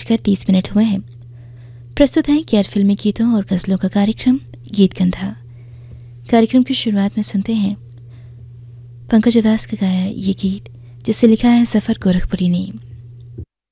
11:30 हुए हैं। प्रस्तुत हैं केयर फिल्मी गीतों और गज़लों का कार्यक्रम गीत गंधा। कार्यक्रम की शुरुआत में सुनते हैं पंकज उदास का गाया ये गीत, जिसे लिखा है सफ़र गोरखपुरी ने।